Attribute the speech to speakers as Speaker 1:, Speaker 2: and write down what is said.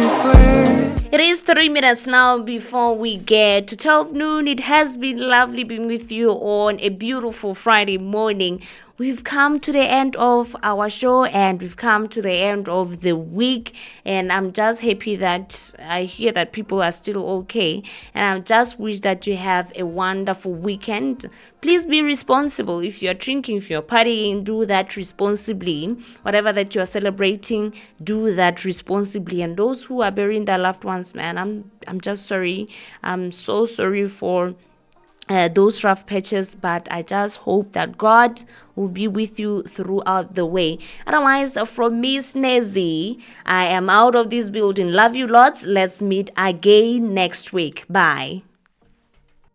Speaker 1: It is 3 minutes now before we get to 12 noon. It has been lovely being with you on a beautiful Friday morning. We've come to the end of our show and we've come to the end of the week. And I'm just happy that I hear that people are still okay. And I just wish that you have a wonderful weekend. Please be responsible. If you're drinking, if you're partying, do that responsibly. Whatever that you're celebrating, do that responsibly. And those who are burying their loved ones, man, I'm just sorry. I'm so sorry for those rough patches, but I just hope that God will be with you throughout the way. Otherwise, from Miss Snazzy, I am out of this building. Love you lots. Let's meet again next week. Bye.